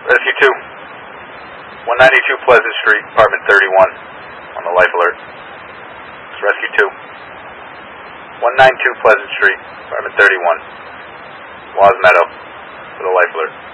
Rescue 2. 192 Pleasant Street, apartment 31, on the life alert. It's Rescue 2. 192 Pleasant Street, apartment 31, Waz Meadow, for the life alert.